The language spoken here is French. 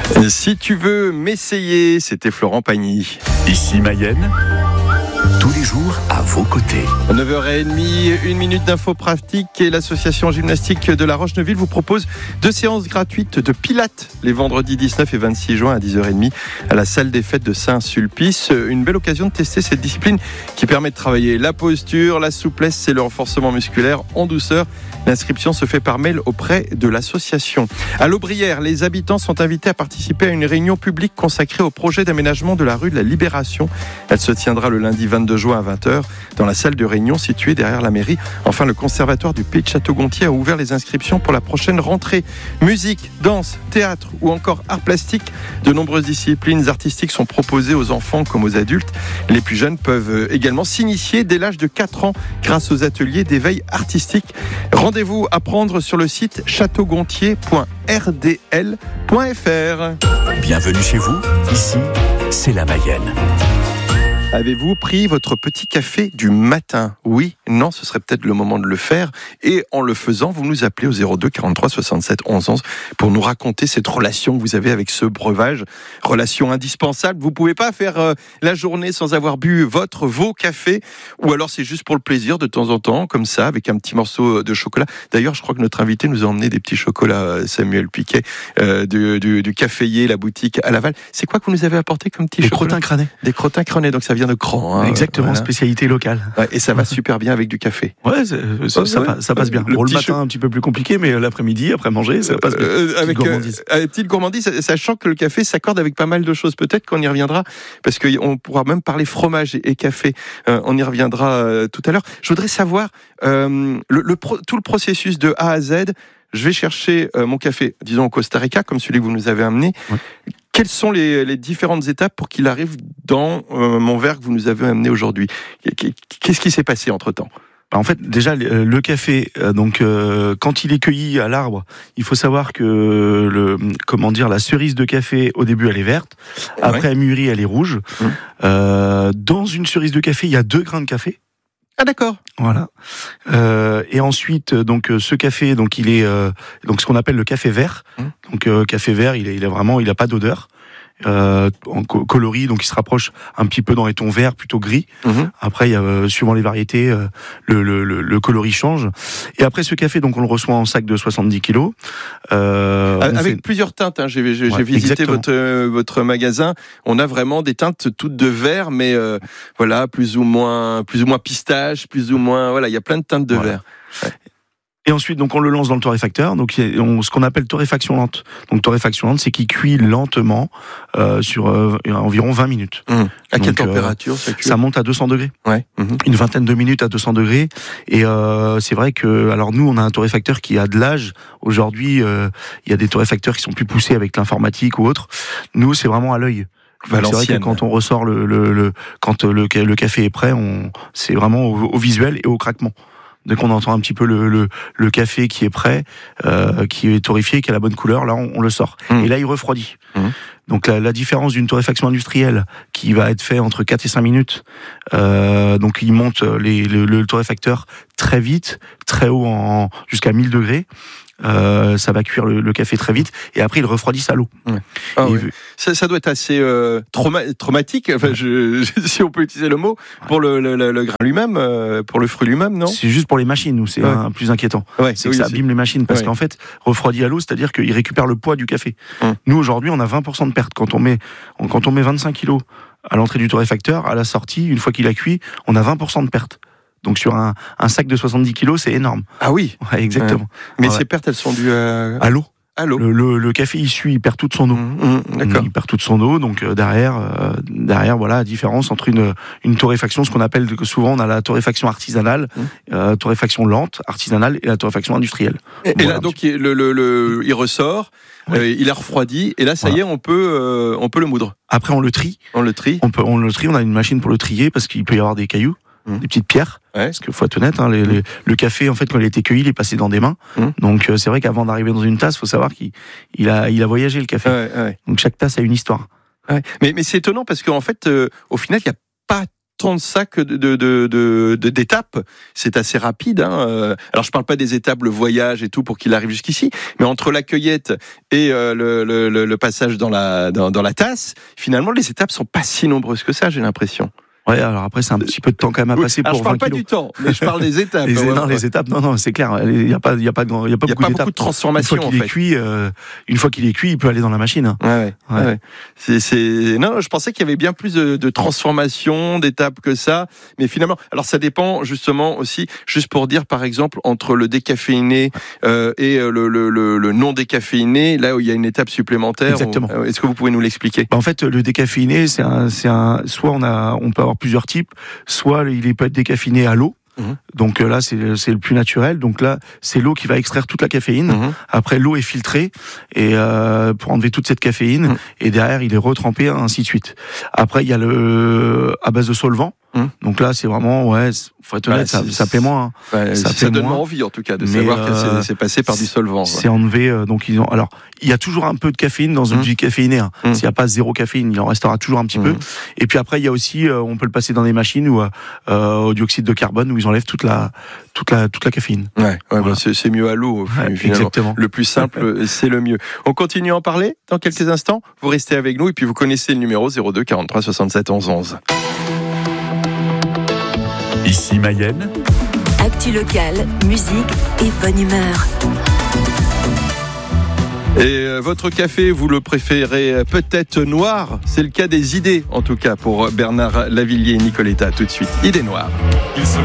Si tu veux m'essayer, c'était Florent Pagny. Ici Mayenne, tous les jours à vos côtés. 9h30, 1 minute d'info pratique et l'association gymnastique de La Roche-Neuville vous propose 2 séances gratuites de pilates les vendredis 19 et 26 juin à 10h30 à la salle des fêtes de Saint-Sulpice. Une belle occasion de tester cette discipline qui permet de travailler la posture, la souplesse et le renforcement musculaire en douceur. L'inscription se fait par mail auprès de l'association. À l'Aubrière, les habitants sont invités à participer à une réunion publique consacrée au projet d'aménagement de la rue de la Libération. Elle se tiendra le lundi 22 juin à 20h dans la salle de réunion située derrière la mairie. Enfin, le conservatoire du Pays de Château-Gontier a ouvert les inscriptions pour la prochaine rentrée. Musique, danse, théâtre ou encore art plastique. De nombreuses disciplines artistiques sont proposées aux enfants comme aux adultes. Les plus jeunes peuvent également s'initier dès l'âge de 4 ans grâce aux ateliers d'éveil artistique. Rendez-vous à prendre sur le site châteaugontier.rdl.fr. Bienvenue chez vous, ici, c'est la Mayenne. Avez-vous pris votre petit café du matin ? Oui, non, ce serait peut-être le moment de le faire. Et en le faisant, vous nous appelez au 02 43 67 11 11 pour nous raconter cette relation que vous avez avec ce breuvage. Relation indispensable. Vous pouvez pas faire la journée sans avoir bu vos cafés. Ou alors c'est juste pour le plaisir de temps en temps, comme ça, avec un petit morceau de chocolat. D'ailleurs, je crois que notre invité nous a emmené des petits chocolats, Samuel Piquet, du caféier, la boutique à Laval. C'est quoi que vous nous avez apporté comme petit chocolat ? Crottins cranés. Des crottins cranés, donc ça vient de Cran. Exactement, voilà. Spécialité locale. Ouais, et ça va super bien avec du café. Ouais, ça passe bien. Le matin, un petit peu plus compliqué, mais l'après-midi, après manger, ça passe bien. Avec petite gourmandise, sachant que le café s'accorde avec pas mal de choses. Peut-être qu'on y reviendra, parce qu'on pourra même parler fromage et café. On y reviendra tout à l'heure. Je voudrais savoir tout le processus de A à Z. Je vais chercher mon café, disons au Costa Rica, comme celui que vous nous avez amené. Ouais. Quelles sont les différentes étapes pour qu'il arrive dans mon verre que vous nous avez amené aujourd'hui ? Qu'est-ce qui s'est passé entre-temps ? En fait, déjà, le café, quand il est cueilli à l'arbre, il faut savoir que la cerise de café, au début, elle est verte. Après, elle mûrit, elle est rouge. Dans une cerise de café, il y a 2 grains de café. Ah d'accord. Voilà. Et ensuite, ce café, il est ce qu'on appelle le café vert. Donc café vert, il a pas d'odeur. En coloris, donc il se rapproche un petit peu dans les tons verts, plutôt gris. Après, il y a suivant les variétés, le coloris change. Et après ce café, donc on le reçoit en sac de 70 kilos. Avec plusieurs teintes. J'ai visité votre magasin. On a vraiment des teintes toutes de vert, mais plus ou moins pistache, plus ou moins. Voilà, il y a plein de teintes de vert. Ouais. Et ensuite, donc, on le lance dans le torréfacteur. Donc, ce qu'on appelle torréfaction lente. Donc, torréfaction lente, c'est qu'il cuit lentement sur environ 20 minutes. À quelle température ça cuit ? Ça monte à 200 degrés. Ouais. Une vingtaine de minutes à 200 degrés. Et c'est vrai que, alors nous, on a un torréfacteur qui a de l'âge. Aujourd'hui, il y a des torréfacteurs qui sont plus poussés avec l'informatique ou autre. Nous, c'est vraiment à l'œil. C'est vrai que quand on ressort quand le café est prêt, c'est vraiment au visuel et au craquement. Donc on entend un petit peu le café qui est prêt, qui est torréfié, qui a la bonne couleur. Là, on le sort. Et là, il refroidit. Donc la différence d'une torréfaction industrielle qui va être fait entre 4 et 5 minutes, donc il monte le torréfacteur très vite, très haut, jusqu'à 1000 degrés. Ça va cuire le café très vite et après il refroidit à l'eau. Ça doit être assez traumatique, si on peut utiliser le mot, pour le grain lui-même, pour le fruit lui-même, non ? C'est juste pour les machines où c'est plus inquiétant. C'est que ça abîme les machines parce qu'en fait, refroidi à l'eau, c'est-à-dire qu'il récupère le poids du café. Nous aujourd'hui, on a 20% de perte quand on met 25 kilos à l'entrée du torréfacteur, à la sortie, une fois qu'il a cuit, on a 20% de perte. Donc sur un sac de 70 kilos, c'est énorme. Ah oui, exactement. Mais ces pertes, elles sont dues à l'eau. Le café issu, il perd toute son eau. D'accord. Il perd toute son eau, donc derrière, voilà la différence entre une torréfaction, ce qu'on appelle souvent, on a la torréfaction artisanale, torréfaction lente, artisanale, et la torréfaction industrielle. Et là, donc, il ressort, il est refroidi, et là, ça y est, on peut le moudre. Après, on le trie. On le trie, on a une machine pour le trier, parce qu'il peut y avoir des cailloux. Des petites pierres, parce qu'il faut être honnête, le café, en fait, quand il a été cueilli, il est passé dans des mains. Donc c'est vrai qu'avant d'arriver dans une tasse, il faut savoir qu'il a voyagé le café. Donc chaque tasse a une histoire. Mais c'est étonnant parce qu'en fait, au final, il n'y a pas 30 sacs d'étapes. C'est assez rapide. Alors, je parle pas des étapes, le voyage et tout pour qu'il arrive jusqu'ici, mais entre la cueillette et le passage dans la tasse, finalement, les étapes sont pas si nombreuses que ça, j'ai l'impression. Ouais, alors après, c'est un petit peu de temps quand même à passer pour 20 kilos. Je parle pas kilos. Du temps, mais je parle des étapes. Les étapes, non, c'est clair. Il y a pas beaucoup de transformation. Une fois qu'il est cuit, il peut aller dans la machine. Ouais. Non, je pensais qu'il y avait bien plus de transformation, d'étapes que ça. Mais finalement, alors ça dépend justement aussi, juste pour dire par exemple, entre le décaféiné et le non décaféiné, là où il y a une étape supplémentaire. Exactement. Est-ce que vous pouvez nous l'expliquer ? En fait, le décaféiné, c'est un soit on peut avoir plusieurs types, soit il peut être décaféiné à l'eau. Donc là, c'est le plus naturel. Donc là, c'est l'eau qui va extraire toute la caféine. Après, l'eau est filtrée et pour enlever toute cette caféine. Et derrière, il est retrempé, ainsi de suite. Après, il y a à base de solvant. Donc là, c'est vraiment, faut être honnête, ça plaît moins. Ça donne envie, en tout cas, de savoir que c'est passé par du solvant. C'est enlevé. Donc alors, il y a toujours un peu de caféine dans une décaféiné. S'il n'y a pas zéro caféine, il en restera toujours un petit peu. Et puis après, il y a aussi, on peut le passer dans des machines ou au dioxyde de carbone où ils enlèvent toute la caféine. Voilà. C'est mieux à l'eau. Exactement. Le plus simple, c'est le mieux. On continue à en parler dans quelques instants. Vous restez avec nous et puis vous connaissez le numéro 02 43 67 11 11. Ici Mayenne. Actu locale, musique et bonne humeur. Et votre café, vous le préférez peut-être noir ? C'est le cas des idées, en tout cas, pour Bernard Lavillier et Nicoletta. Tout de suite, idées noires. Il se lève